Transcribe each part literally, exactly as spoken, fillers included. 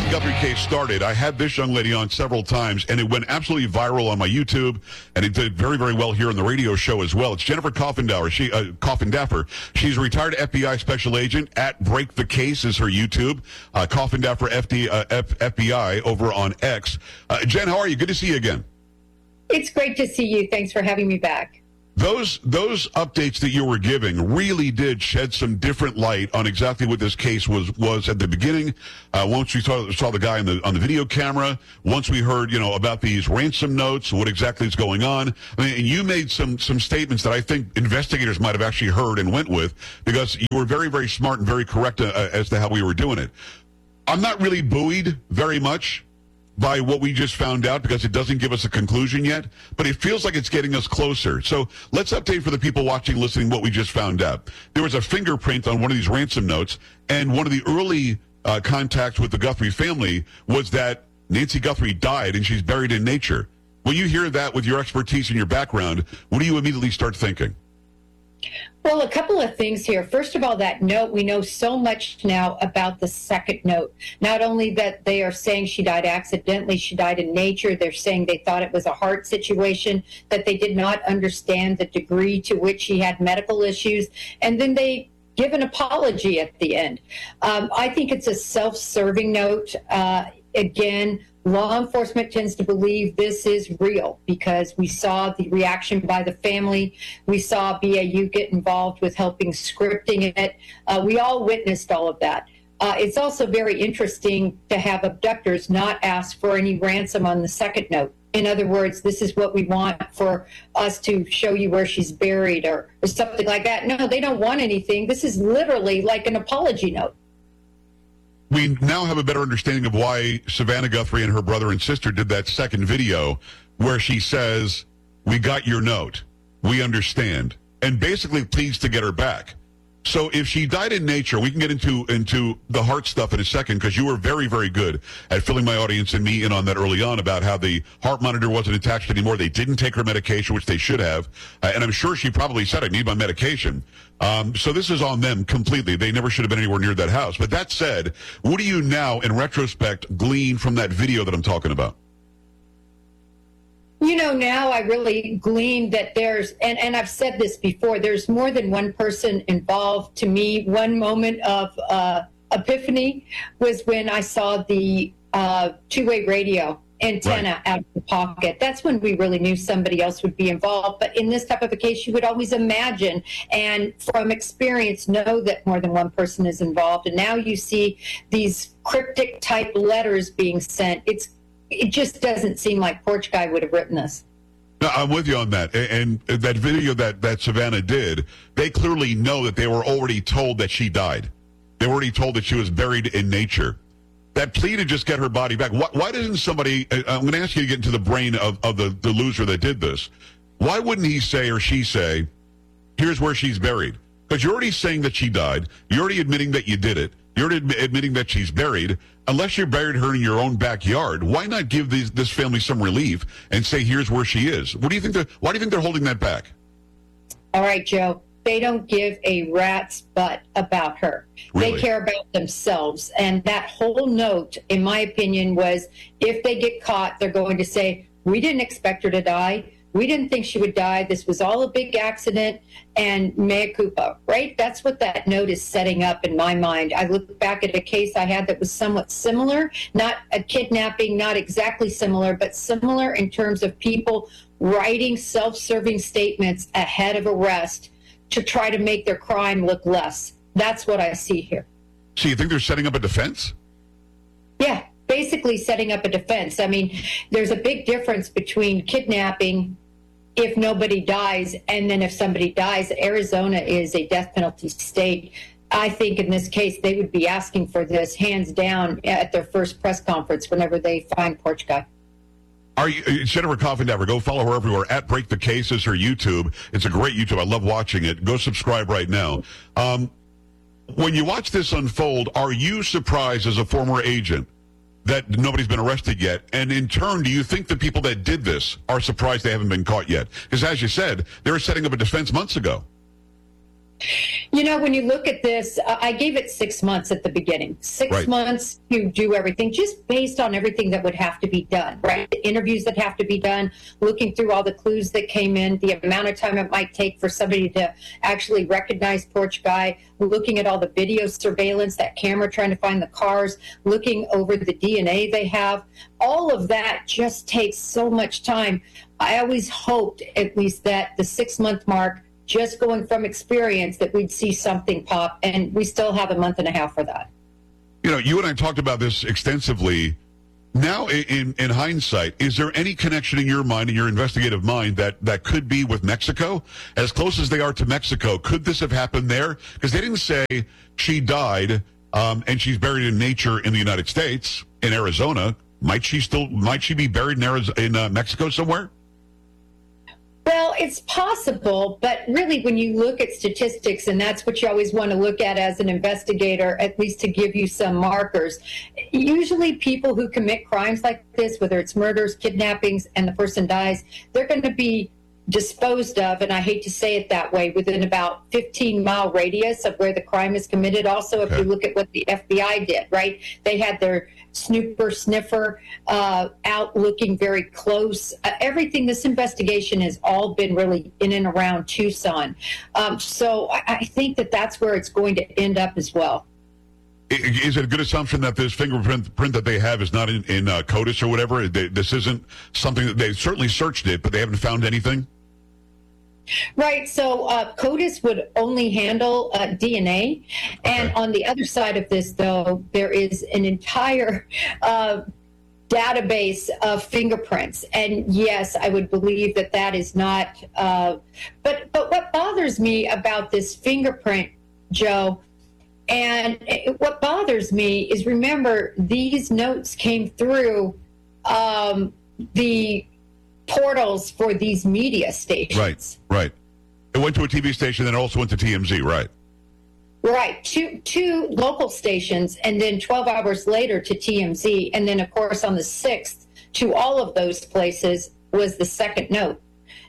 Nancy Guthrie case started, I had this young lady on several times, and it went absolutely viral on my YouTube, and it did very, very well here on the radio show as well. It's Jennifer Coffindauer. She, uh, Coffindaffer. She's a retired F B I special agent. At Break the Case is her YouTube. Uh, Coffindaffer F D, uh, F, FBI over on X. Uh, Jen, how are you? Good to see you again. It's great to see you. Thanks for having me back. Those those updates that you were giving really did shed some different light on exactly what this case was was at the beginning. Uh, once we saw, saw the guy on the on the video camera, once we heard you know about these ransom notes, what exactly is going on. I mean, and you made some some statements that I think investigators might have actually heard and went with, because you were very very smart and very correct uh, as to how we were doing it. I'm not really buoyed very much by what we just found out, because it doesn't give us a conclusion yet, but it feels like it's getting us closer. So let's update for the people watching, listening, what we just found out. There was a fingerprint on one of these ransom notes, and one of the early uh, contacts with the Guthrie family was that Nancy Guthrie died and she's buried in nature. When you hear that with your expertise and your background, what do you immediately start thinking? Well, a couple of things here. First of all, that note, we know so much now about the second note. Not only that they are saying she died accidentally, she died in nature. They're saying they thought it was a heart situation, that they did not understand the degree to which she had medical issues. And then they give an apology at the end. Um, I think it's a self-serving note. Uh, again, law enforcement tends to believe this is real because we saw the reaction by the family. We saw B A U get involved with helping scripting it. Uh, we all witnessed all of that. Uh, it's also very interesting to have abductors not ask for any ransom on the second note. In other words, this is what we want for us to show you where she's buried or, or something like that. No, they don't want anything. This is literally like an apology note. We now have a better understanding of why Savannah Guthrie and her brother and sister did that second video where she says, "We got your note. We understand." And basically pleads to get her back. So if she died in nature, we can get into into the heart stuff in a second, because you were very, very good at filling my audience and me in on that early on about how the heart monitor wasn't attached anymore. They didn't take her medication, which they should have. Uh, and I'm sure she probably said, "I need my medication." Um, so this is on them completely. They never should have been anywhere near that house. But that said, what do you now, in retrospect, glean from that video that I'm talking about? You know, now I really glean that there's, and, and I've said this before, there's more than one person involved. To me, one moment of uh, epiphany was when I saw the uh, two-way radio antenna right out of the pocket. That's when we really knew somebody else would be involved. But in this type of a case, you would always imagine and from experience know that more than one person is involved. And now you see these cryptic type letters being sent. It's It just doesn't seem like Porch Guy would have written this. No, I'm with you on that. And that video that, that Savannah did, they clearly know that they were already told that she died. They were already told that she was buried in nature. That plea to just get her body back. Why, why doesn't somebody, I'm going to ask you to get into the brain of, of the, the loser that did this. Why wouldn't he say or she say, "Here's where she's buried"? Because you're already saying that she died. You're already admitting that you did it. You're admi- admitting that she's buried. Unless you buried her in your own backyard, why not give these, this family some relief and say, "Here's where she is"? What do you think? They're, why do you think they're holding that back? All right, Joe. They don't give a rat's butt about her. Really? They care about themselves. And that whole note, in my opinion, was if they get caught, they're going to say, "We didn't expect her to die. We didn't think she would die. This was all a big accident, and mea culpa," right? That's what that note is setting up in my mind. I look back at a case I had that was somewhat similar, not a kidnapping, not exactly similar, but similar in terms of people writing self-serving statements ahead of arrest to try to make their crime look less. That's what I see here. So you think they're setting up a defense? Yeah, basically setting up a defense. I mean, there's a big difference between kidnapping if nobody dies, and then if somebody dies. Arizona is a death penalty state. I think in this case, they would be asking for this hands down at their first press conference whenever they find Porch Guy. Are you, Jennifer Coffindaffer, go follow her everywhere. At Break the Case is her YouTube. It's a great YouTube. I love watching it. Go subscribe right now. Um, when you watch this unfold, are you surprised as a former agent that nobody's been arrested yet? And in turn, do you think the people that did this are surprised they haven't been caught yet? Because as you said, they were setting up a defense months ago. You know, when you look at this, uh, I gave it six months at the beginning. Six Right. months to do everything, just based on everything that would have to be done, right? The interviews that have to be done, looking through all the clues that came in, the amount of time it might take for somebody to actually recognize Porch Guy, looking at all the video surveillance, that camera trying to find the cars, looking over the D N A they have. All of that just takes so much time. I always hoped, at least, that the six-month mark, just going from experience, that we'd see something pop, and we still have a month and a half for that. You know, you and I talked about this extensively. Now, in, in hindsight, is there any connection in your mind, in your investigative mind, that, that could be with Mexico? As close as they are to Mexico, could this have happened there? Because they didn't say she died um, and she's buried in nature in the United States, in Arizona. Might she still, might she be buried in, Arizona, in uh, Mexico somewhere? Well, it's possible, but really when you look at statistics, and that's what you always want to look at as an investigator, at least to give you some markers, usually people who commit crimes like this, whether it's murders, kidnappings, and the person dies, they're going to be disposed of, and I hate to say it that way, within about fifteen mile radius of where the crime is committed. Also, if Okay. you look at what the F B I did, right? They had their snooper sniffer uh, out looking very close. Uh, everything, this investigation has all been really in and around Tucson. Um, so I, I think that that's where it's going to end up as well. I- Is it a good assumption that this fingerprint print that they have is not in, in uh, CODIS or whatever? They, this isn't something that they certainly searched it, but they haven't found anything? Right. So uh, CODIS would only handle uh, D N A. And Okay. on the other side of this, though, there is an entire uh, database of fingerprints. And yes, I would believe that that is not. Uh, but, but what bothers me about this fingerprint, Joe, and it, what bothers me is, remember, these notes came through um, the portals for these media stations. Right, right. It went to a T V station, then it also went to T M Z, right? Right, two two local stations, and then twelve hours later to T M Z, and then of course on the sixth to all of those places was the second note.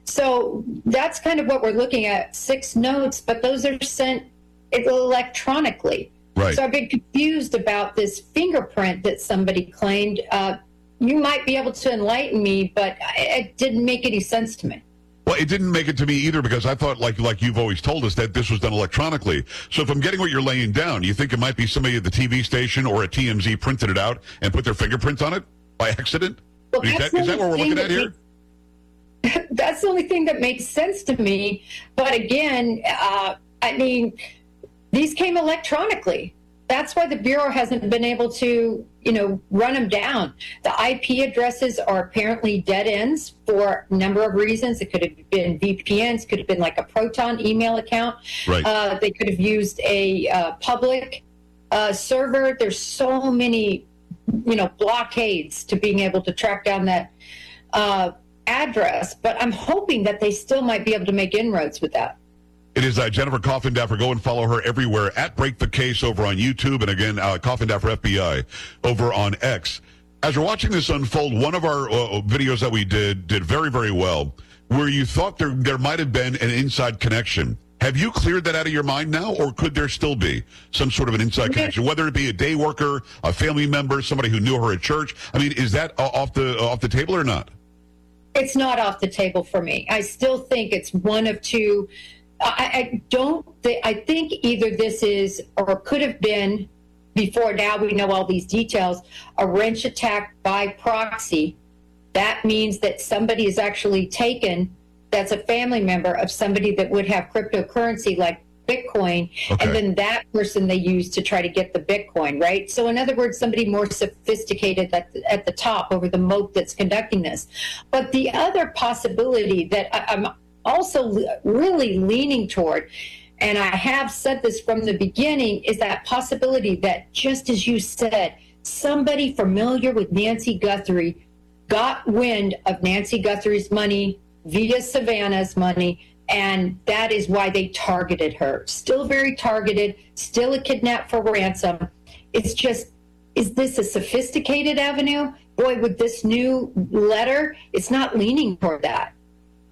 So that's kind of what we're looking at: six notes, but those are sent electronically. Right. So I've been confused about this fingerprint that somebody claimed. Uh, you might be able to enlighten me, but it didn't make any sense to me. Well, it didn't make it to me either, because I thought, like like you've always told us, that this was done electronically. So if I'm getting what you're laying down, you think it might be somebody at the T V station or at T M Z printed it out and put their fingerprint on it by accident? Well, is, that's that, is the that what we're only looking at thing here? that That's the only thing that makes sense to me. But again, uh, I mean, these came electronically. That's why the Bureau hasn't been able to, you know, run them down. The I P addresses are apparently dead ends for a number of reasons. It could have been V P Ns, could have been like a Proton email account. Right. Uh, they could have used a uh, public uh, server. There's so many, you know, blockades to being able to track down that uh, address. But I'm hoping that they still might be able to make inroads with that. It is uh, Jennifer Coffindaffer. Go and follow her everywhere at Break the Case over on YouTube, and again, uh, Coffindaffer F B I over on X. As we're watching this unfold, one of our uh, videos that we did did very, very well, where you thought there there might have been an inside connection. Have you cleared that out of your mind now, or could there still be some sort of an inside connection, whether it be a day worker, a family member, somebody who knew her at church? I mean, is that uh, off the uh, off the table or not? It's not off the table for me. I still think it's one of two. I, I don't think, I think either this is, or could have been, before now we know all these details, a wrench attack by proxy. That means that somebody is actually taken, that's a family member of somebody that would have cryptocurrency like Bitcoin, Okay. and then that person they use to try to get the Bitcoin, right? So in other words, somebody more sophisticated at the, at the top over the moat that's conducting this. But the other possibility that I, I'm also really leaning toward, and I have said this from the beginning, is that possibility that, just as you said, somebody familiar with Nancy Guthrie got wind of Nancy Guthrie's money via Savannah's money, and that is why they targeted her. Still very targeted, still a kidnap for ransom. It's just, is this a sophisticated avenue? Boy, with this new letter, it's not leaning toward that.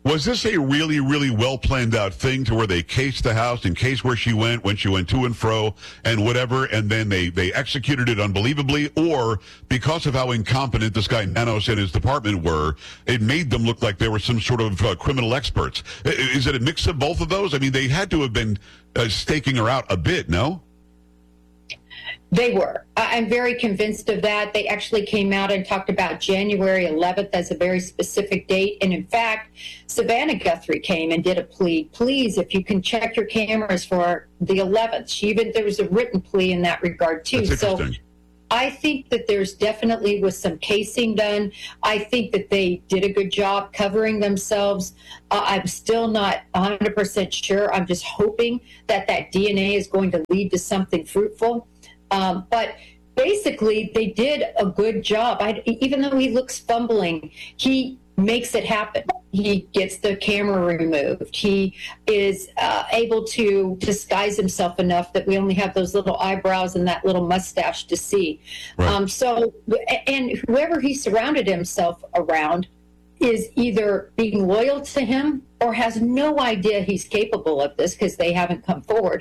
Was this a really, really well planned out thing to where they cased the house and cased where she went, when she went to and fro and whatever, and then they, they executed it unbelievably? Or because of how incompetent this guy Nanos and his department were, it made them look like they were some sort of uh, criminal experts? Is it a mix of both of those? I mean, they had to have been uh, staking her out a bit, no? They were. I'm very convinced of that. They actually came out and talked about January eleventh as a very specific date. And in fact, Savannah Guthrie came and did a plea. Please, if you can check your cameras for the eleventh. She even, there was a written plea in that regard too. That's so I think that there's definitely was some casing done. I think that they did a good job covering themselves. Uh, I'm still not one hundred percent sure. I'm just hoping that that D N A is going to lead to something fruitful. Um, but basically, they did a good job. I, even though he looks fumbling, he makes it happen. He gets the camera removed. He is uh, able to disguise himself enough that we only have those little eyebrows and that little mustache to see. Right. Um, so, and whoever he surrounded himself around is either being loyal to him or has no idea he's capable of this because they haven't come forward.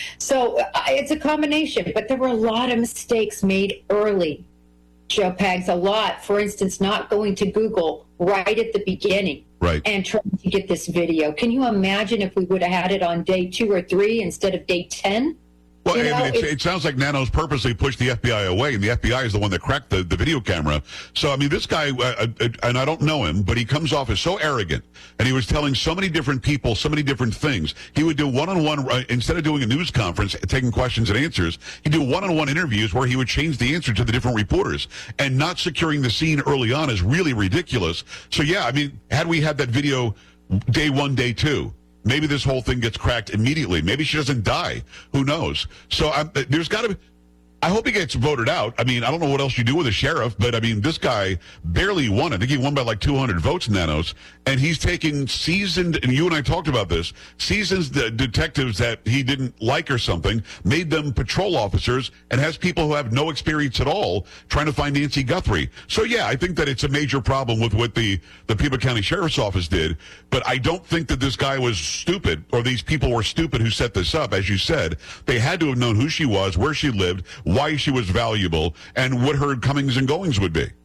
So uh, it's a combination, but there were a lot of mistakes made early, Joe Pags, a lot. For instance, not going to Google right at the beginning. Right. And trying to get this video. Can you imagine if we would have had it on day two or three instead of day ten? Well, You know, I mean, it, it, it sounds like Nanos purposely pushed the F B I away, and the F B I is the one that cracked the, the video camera. So, I mean, this guy, uh, uh, and I don't know him, but he comes off as so arrogant, and he was telling so many different people so many different things. He would do one-on-one, uh, instead of doing a news conference, taking questions and answers, he'd do one-on-one interviews where he would change the answer to the different reporters. And not securing the scene early on is really ridiculous. So, yeah, I mean, had we had that video day one, day two, maybe this whole thing gets cracked immediately. Maybe she doesn't die. Who knows? So I'm, there's got to be... I hope he gets voted out. I mean, I don't know what else you do with a sheriff, but I mean, this guy barely won. I think he won by like two hundred votes, Nanos, and he's taking seasoned, and you and I talked about this, seasoned de- detectives that he didn't like or something, made them patrol officers, and has people who have no experience at all trying to find Nancy Guthrie. So yeah, I think that it's a major problem with what the, the Pima County Sheriff's Office did, but I don't think that this guy was stupid, or these people were stupid who set this up. As you said, they had to have known who she was, where she lived, why she was valuable, and what her comings and goings would be.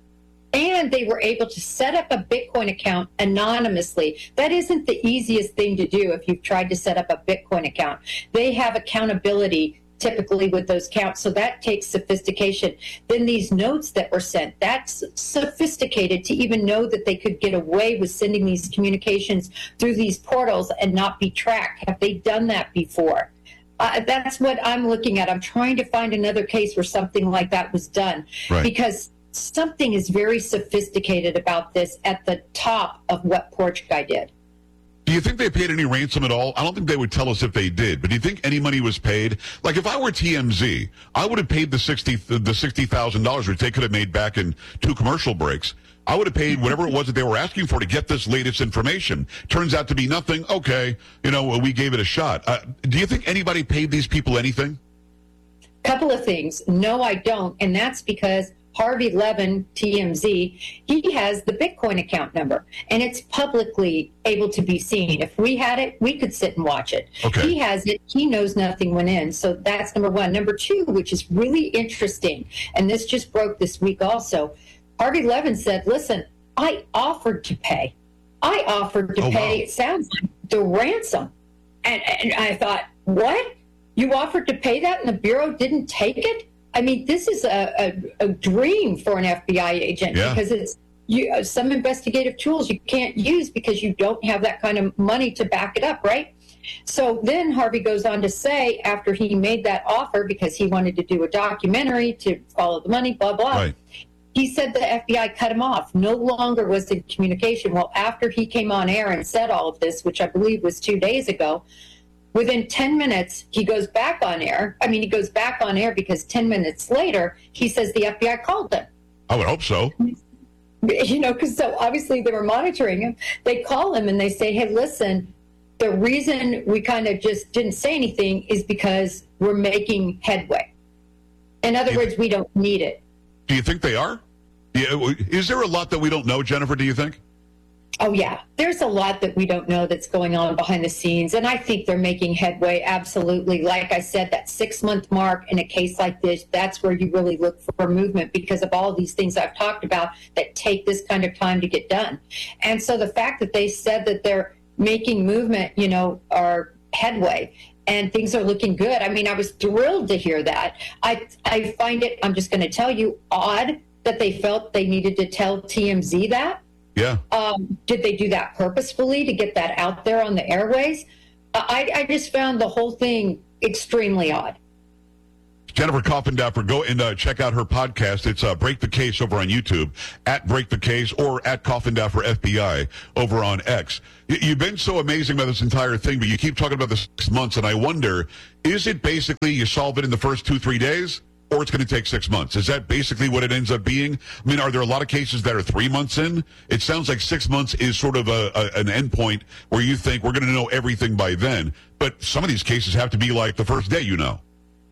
And they were able to set up a Bitcoin account anonymously. That isn't the easiest thing to do if you've tried to set up a Bitcoin account. They have accountability typically with those accounts, so that takes sophistication. Then these notes that were sent, that's sophisticated to even know that they could get away with sending these communications through these portals and not be tracked. Have they done that before? Uh, that's what I'm looking at. I'm trying to find another case where something like that was done. Right. Because something is very sophisticated about this at the top of what Porch Guy did. Do you think they paid any ransom at all? I don't think they would tell us if they did, but do you think any money was paid? Like if I were T M Z, I would have paid the sixty the sixty thousand dollars, which they could have made back in two commercial breaks. I would have paid whatever it was that they were asking for to get this latest information. Turns out to be nothing. Okay, you know, we gave it a shot. Uh, do you think anybody paid these people anything? Couple of things. No, I don't, and that's because Harvey Levin, T M Z, he has the Bitcoin account number, and it's publicly able to be seen. If we had it, we could sit and watch it. Okay. He has it. He knows nothing went in. So that's number one. Number two, which is really interesting, and this just broke this week also, Harvey Levin said, listen, I offered to pay. I offered to oh, pay, wow. it sounds like, the ransom. And, and I thought, what? You offered to pay that and the Bureau didn't take it? I mean, this is a, a, a dream for an F B I agent yeah. because it's you, uh, some investigative tools you can't use because you don't have that kind of money to back it up, right? So then Harvey goes on to say, after he made that offer because he wanted to do a documentary to follow the money, blah, blah, Right. he said the F B I cut him off, no longer was in communication. Well, after he came on air and said all of this, which I believe was two days ago, within ten minutes, he goes back on air. I mean, he goes back on air because ten minutes later, he says the F B I called him. I would hope so. You know, because so obviously they were monitoring him. They call him and they say, hey, listen, the reason we kind of just didn't say anything is because we're making headway. In other Yeah. words, we don't need it. Do you think they are? Yeah, is there a lot that we don't know, Jennifer, do you think? Oh, yeah. There's a lot that we don't know that's going on behind the scenes, and I think they're making headway, absolutely. Like I said, that six-month mark in a case like this, that's where you really look for movement because of all these things I've talked about that take this kind of time to get done. And so the fact that they said that they're making movement, you know, or headway, and things are looking good. I mean, I was thrilled to hear that. I, I find it, I'm just going to tell you, odd that they felt they needed to tell T M Z that. Yeah. Um, did they do that purposefully to get that out there on the airways? Uh, I, I just found the whole thing extremely odd. Jennifer Coffindaffer, go and uh, check out her podcast. It's uh, Break the Case over on YouTube, at Break the Case, or at Coffindaffer F B I over on X. Y- you've been so amazing about this entire thing, but you keep talking about the six months, and I wonder, is it basically you solve it in the first two, three days? Or it's going to take six months. Is that basically what it ends up being? I mean, are there a lot of cases that are three months in? It sounds like six months is sort of a, a an endpoint where you think we're going to know everything by then. But some of these cases have to be like the first day, you know.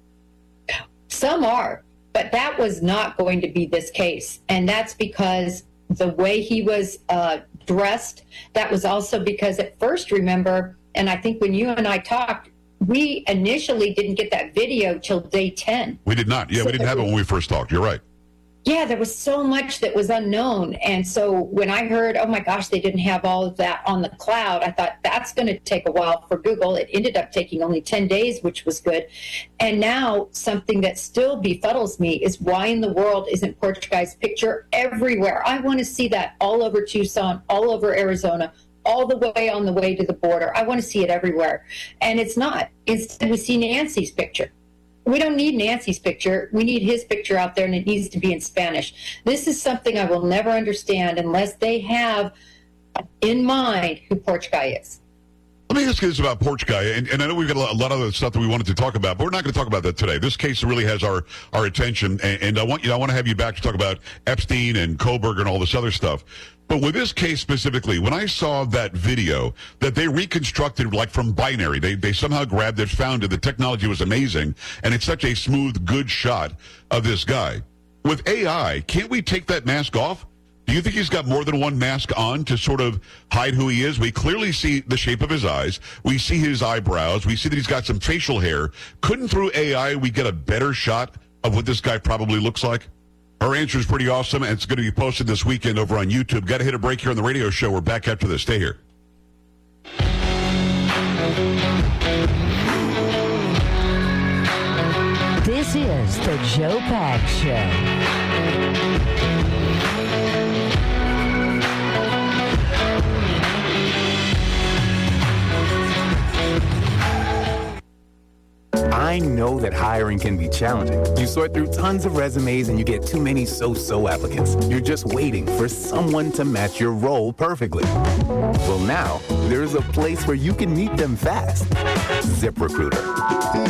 Some are, but that was not going to be this case. And that's because the way he was uh, dressed, that was also because at first, remember, and I think when you and I talked, we initially didn't get that video till day ten. We did not. Yeah, so we didn't have it when we first talked. You're right. Yeah, there was so much that was unknown. And so when I heard, oh my gosh, they didn't have all of that on the cloud, I thought that's going to take a while for Google. It ended up taking only ten days, which was good. And now something that still befuddles me is why in the world isn't Porch Guy's picture everywhere? I want to see that all over Tucson, all over Arizona, all the way on the way to the border. I want to see it everywhere. And it's not. Instead, we see Nancy's picture. We don't need Nancy's picture. We need his picture out there, and it needs to be in Spanish. This is something I will never understand unless they have in mind who Porch Guy is. Let me ask you this about Porch Guy, and, and I know we've got a lot, a lot of other stuff that we wanted to talk about, but we're not going to talk about that today. This case really has our, our attention, and, and I want you. I want to have you back to talk about Epstein and Koberger and all this other stuff. But with this case specifically, when I saw that video that they reconstructed like from binary, they they somehow grabbed it, found it, the technology was amazing, and it's such a smooth, good shot of this guy. With A I, can't we take that mask off? Do you think he's got more than one mask on to sort of hide who he is? We clearly see the shape of his eyes. We see his eyebrows. We see that he's got some facial hair. Couldn't through A I we get a better shot of what this guy probably looks like? Her answer is pretty awesome, and it's going to be posted this weekend over on YouTube. Got to hit a break here on the radio show. We're back after this. Stay here. This is the Joe Pags Show. I know that hiring can be challenging. You sort through tons of resumes and you get too many so-so applicants. You're just waiting for someone to match your role perfectly. Well, now, there's a place where you can meet them fast. ZipRecruiter.